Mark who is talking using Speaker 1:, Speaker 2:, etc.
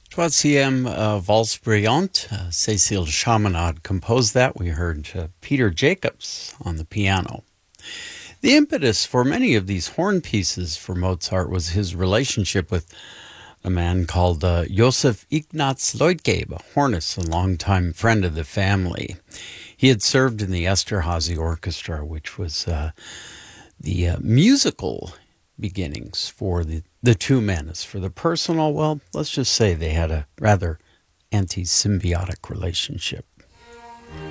Speaker 1: Troisième Valse Brillante. Cécile Chaminade composed that. We heard Peter Jacobs on the piano. The impetus for many of these horn pieces for Mozart was his relationship with a man called Joseph Ignaz Leutgeb, a hornist, a longtime friend of the family. He had served in the Esterhazy Orchestra, which was the musical beginnings for the two men. As for the personal, well, let's just say they had a rather anti-symbiotic relationship.